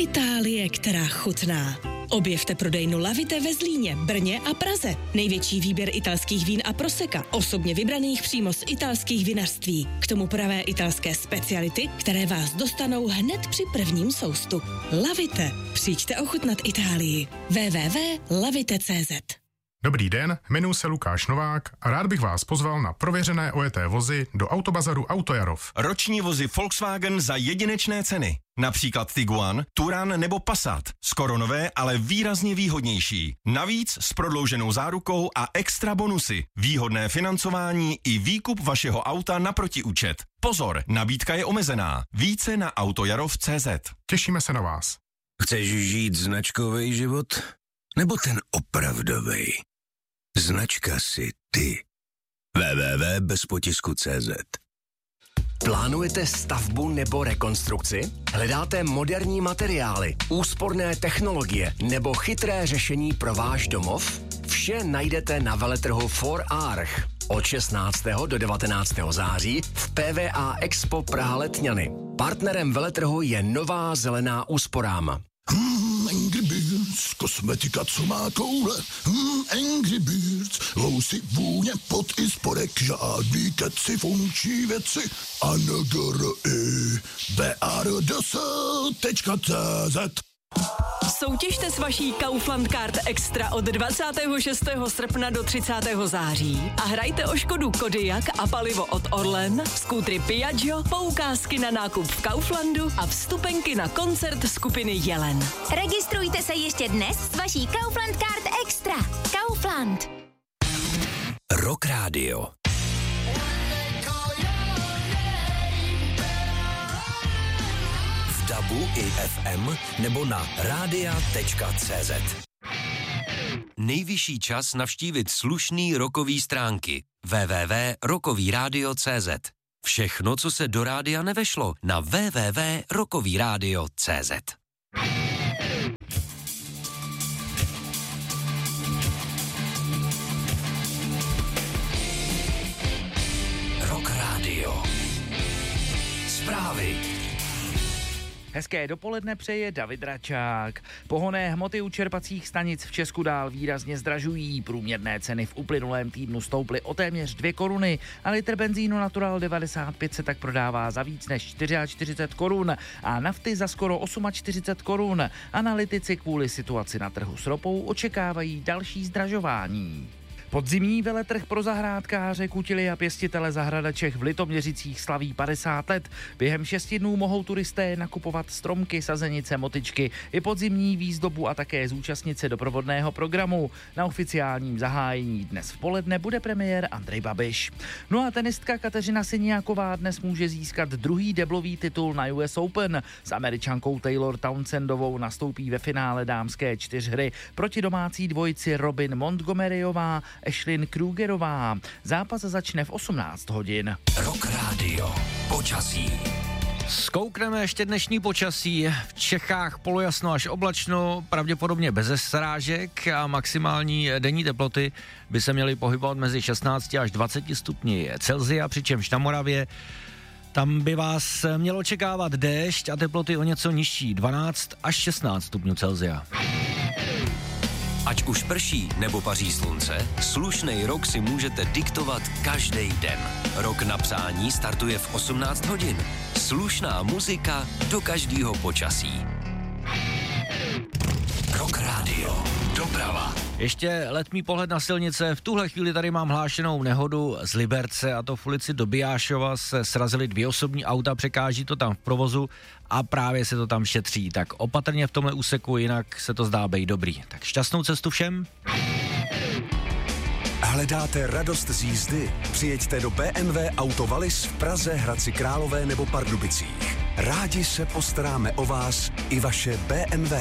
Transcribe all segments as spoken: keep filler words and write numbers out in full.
Itálie, která chutná. Objevte prodejnu Lavite ve Zlíně, Brně a Praze. Největší výběr italských vín a proseka, osobně vybraných přímo z italských vinařství. K tomu pravé italské speciality, které vás dostanou hned při prvním soustu. Lavite. Přijďte ochutnat Itálii. w w w tečka lavite tečka c z. Dobrý den, jmenuji se Lukáš Novák a rád bych vás pozval na prověřené ojeté vozy do Autobazaru Autojarov. Roční vozy Volkswagen za jedinečné ceny. Například Tiguan, Touran nebo Passat. Skoro nové, ale výrazně výhodnější. Navíc s prodlouženou zárukou a extra bonusy. Výhodné financování i výkup vašeho auta na protiúčet. Pozor, nabídka je omezená. Více na autojarov tečka c z. Těšíme se na vás. Chceš žít značkový život? Nebo ten opravdovej? Značka si ty. w w w tečka bez potisku tečka c z. Plánujete stavbu nebo rekonstrukci? Hledáte moderní materiály, úsporné technologie nebo chytré řešení pro váš domov? Vše najdete na veletrhu For Arch od šestnáctého do devatenáctého září v P V A Expo Praha Letňany. Partnerem veletrhu je Nová zelená úsporám. Hmm, Angry Birds, kosmetika, co má koule. Hmm, Angry Birds, lousy, vůně, pot i spodek, žádný keci, funkční věci. A N G R I B R D S tečka c z. Soutěžte s vaší Kaufland Card Extra od dvacátého šestého srpna do třicátého září a hrajte o Škodu Kodiaq a palivo od Orlen, skútry Piaggio, poukázky na nákup v Kauflandu a vstupenky na koncert skupiny Jelen. Registrujte se ještě dnes s vaší Kaufland Card Extra. Kaufland. Rock Radio. Dabu i F M nebo na rádia tečka c z. Nejvyšší čas navštívit slušný rockový stránky w w w tečka rockový rádio tečka c z. Všechno, co se do rádia nevešlo, na w w w tečka rockový rádio tečka c z. Rock Radio. Zprávy. Hezké dopoledne přeje David Račák. Pohonné hmoty u čerpacích stanic v Česku dál výrazně zdražují. Průměrné ceny v uplynulém týdnu stouply o téměř dvě koruny a litr benzínu Natural devadesát pět se tak prodává za víc než čtyřicet čtyři korun a nafty za skoro čtyřicet osm korun. Analytici kvůli situaci na trhu s ropou očekávají další zdražování. Podzimní veletrh pro zahrádkáře, kutily a pěstitele zahradaček v Litoměřicích slaví padesát let. Během šesti dnů mohou turisté nakupovat stromky, sazenice, motyčky i podzimní výzdobu a také zúčastnit se doprovodného programu. Na oficiálním zahájení dnes v poledne bude premiér Andrej Babiš. No a tenistka Kateřina Siniaková dnes může získat druhý deblový titul na U S Open. S Američankou Taylor Townsendovou nastoupí ve finále dámské čtyřhry proti domácí dvojici Robin Montgomeryová Ashlyn Krugerová. Zápas začne v osmnáct hodin. Rock Radio. Počasí. Zkoukneme ještě dnešní počasí. V Čechách polojasno až oblačno, pravděpodobně bez srážek a maximální denní teploty by se měly pohybovat mezi šestnácti až dvaceti stupni Celsia, přičemž na Moravě tam by vás mělo čekávat déšť a teploty o něco nižší, dvanáct až šestnáct stupňů Celsia. Ať už prší nebo paří slunce, slušnej rok si můžete diktovat každý den. Rok na psání startuje v osmnáct hodin. Slušná muzika do každého počasí. Rock Radio. Doprava. Ještě letmý pohled na silnice. V tuhle chvíli tady mám hlášenou nehodu z Liberce, a to v ulici Dobijášova se srazily dvě osobní auta, překáží to tam v provozu a právě se to tam šetří. Tak opatrně v tomhle úseku, jinak se to zdá být dobrý. Tak šťastnou cestu všem. Hledáte radost z jízdy? Přijeďte do B M W Auto Wallis v Praze, Hradci Králové nebo Pardubicích. Rádi se postaráme o vás i vaše B M W.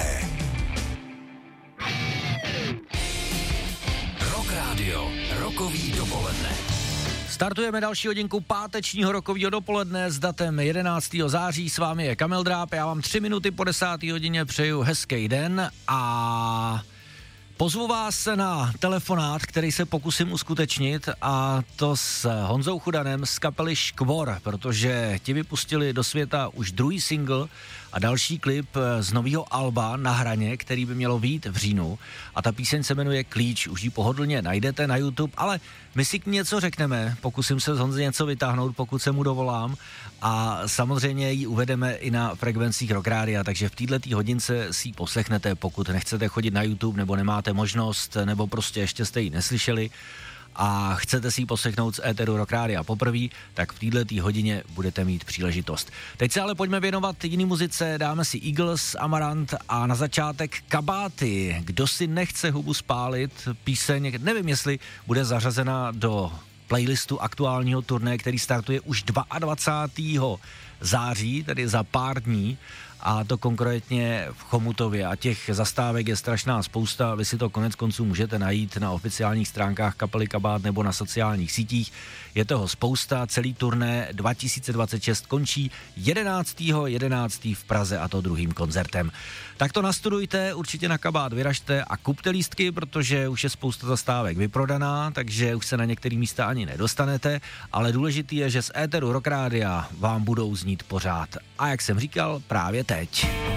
Rock Radio. Rokový dopoledne. Startujeme další hodinku pátečního rokového dopoledne s datem jedenáctého září. S vámi je Kamil Dráb, já vám tři minuty po desáté hodině přeju hezký den a Pozvu vás na telefonát, který se pokusím uskutečnit, a to s Honzou Chudanem z kapely Škvor, protože ti vypustili do světa už druhý single a další klip z nového alba Na hraně, který by mělo vyjít v říjnu, a ta píseň se jmenuje Klíč, už ji pohodlně najdete na YouTube, ale my si k ní něco řekneme, pokusím se z Honzy něco vytáhnout, pokud se mu dovolám, a samozřejmě ji uvedeme i na frekvencích Rock Rádia, takže v této hodince si ji poslechnete, pokud nechcete chodit na YouTube nebo nemáte možnost, nebo prostě ještě jste ji neslyšeli a chcete si ji poslechnout z éteru Rock Rádia poprvé, tak v této hodině budete mít příležitost. Teď se ale pojďme věnovat jiný muzice, dáme si Eagles, Amarant a na začátek Kabáty. Kdo si nechce hubu spálit, píseň, nevím, jestli bude zařazena do playlistu aktuálního turné, který startuje už dvacátého druhého září, tedy za pár dní, a to konkrétně v Chomutově, a těch zastávek je strašná spousta, vy si to konec konců můžete najít na oficiálních stránkách kapely Kabát nebo na sociálních sítích. Je toho spousta, celý turné dva tisíce dvacet šest končí jedenáctého jedenáctého v Praze, a to druhým koncertem. Tak to nastudujte, určitě na Kabát vyražte a kupte lístky, protože už je spousta zastávek vyprodaná, takže už se na některé místa ani nedostanete, ale důležitý je, že z éteru Rock Rádia vám budou znít pořád. A jak jsem říkal, právě teď.